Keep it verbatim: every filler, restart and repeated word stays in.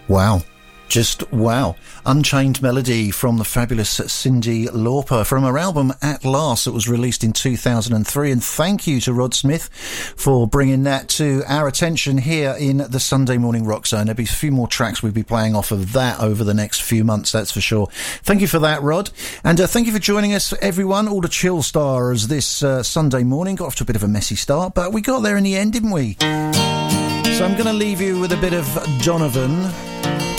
Wow. Just wow. Unchained Melody from the fabulous Cyndi Lauper from her album At Last that was released in two thousand three. And thank you to Rod Smith for bringing that to our attention here in the Sunday Morning Rock Zone. There'll be a few more tracks we'll be playing off of that over the next few months, that's for sure. Thank you for that, Rod. And uh, thank you for joining us, everyone, all the Chill Stars this uh, Sunday morning. Got off to a bit of a messy start, but we got there in the end, didn't we? So I'm going to leave you with a bit of Donovan